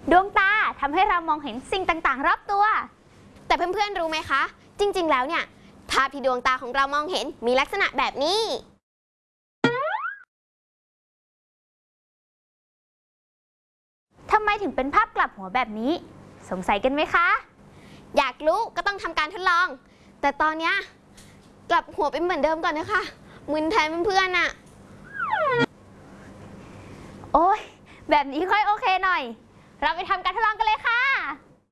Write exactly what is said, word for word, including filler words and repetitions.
ดวงตาทำให้เรามองเห็นสิ่งต่างๆรอบตัวแต่เพื่อนๆรู้ไหมคะจริงๆแล้วเนี่ยภาพที่ดวงตาของเรามองเห็นมีลักษณะแบบนี้ทำไมถึงเป็นภาพกลับหัวแบบนี้สงสัยกันไหมคะอยากรู้ก็ต้องทำการทดลองแต่ตอนนี้กลับหัวเป็นเหมือนเดิมก่อนนะคะมึนแทนเพื่อนๆน่ะโอ้ยแบบนี้ค่อยโอเคหน่อยเราไปทำการทดลองกันเลยค่ะ